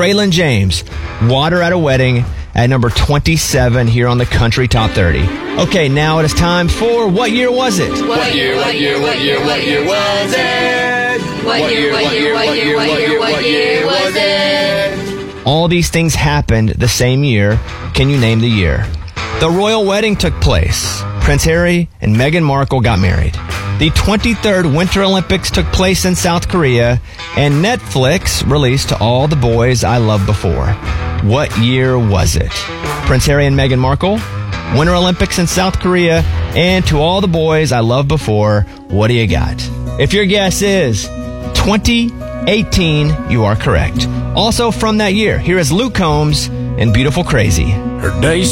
Braylon James, Water at a Wedding, at number 27 here on the Country Top 30. Okay, now it is time for What Year Was It? What year was it? What year was it? All these things happened the same year. Can you name the year? The royal wedding took place. Prince Harry and Meghan Markle got married. The 23rd Winter Olympics took place in South Korea, and Netflix released To All the Boys I Loved Before. What year was it? Prince Harry and Meghan Markle, Winter Olympics in South Korea, and To All the Boys I Loved Before. What do you got? If your guess is 2018, you are correct. Also from that year, here is Luke Combs and Beautiful Crazy. Her days